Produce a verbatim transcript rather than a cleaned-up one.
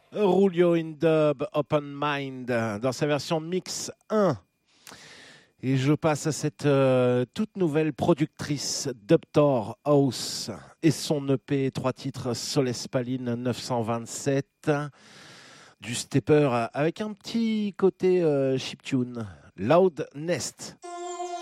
Rulio in Dub Open Mind dans sa version Mix un. Et je passe à cette euh, toute nouvelle productrice Dubtor House et son E P trois titres Solespaline neuf cent vingt-sept, du stepper avec un petit côté euh, chiptune, Loud Nest.